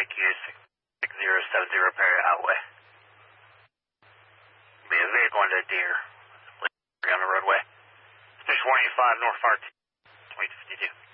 6070 Perry Highway. Be a vehicle into a deer on the roadway. 185 North Fire 2052.